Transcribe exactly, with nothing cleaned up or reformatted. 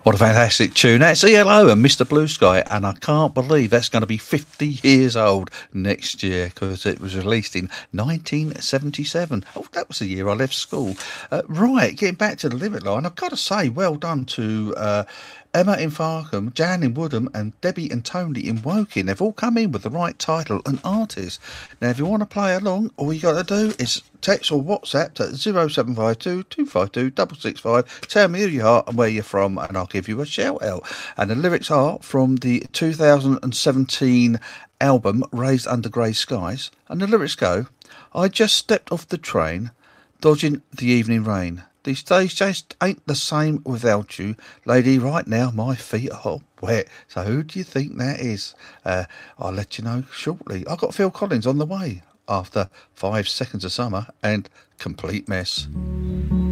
What a fantastic tune. That's E L O and Mister Blue Sky, and I can't believe that's going to be fifty years old next year because it was released in nineteen seventy-seven. Oh, that was the year I left school. Uh, right, getting back to the Limit Line, I've got to say, well done to uh, Emma in Farkham, Jan in Woodham, and Debbie and Tony in Woking. They've all come in with the right title and artist. Now, if you want to play along, all you got to do is text or WhatsApp at zero seven five two, two five two, six six five. Tell me who you are and where you're from, and I'll give you a shout out. And the lyrics are from the two thousand seventeen album Raised Under Grey Skies. And the lyrics go, I just stepped off the train, dodging the evening rain. These days just ain't the same without you. Lady, right now my feet are hot wet. So who do you think that is? Uh, I'll let you know shortly. I've got Phil Collins on the way after Five Seconds of Summer and Complete Mess.